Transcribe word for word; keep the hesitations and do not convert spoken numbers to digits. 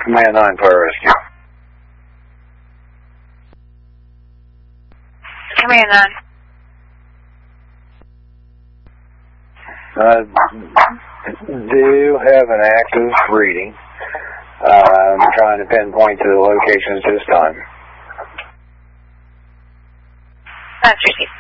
Command nine, Fire Rescue. Command nine. I do have an active reading. Uh, I'm trying to pinpoint to the locations this time. That's received.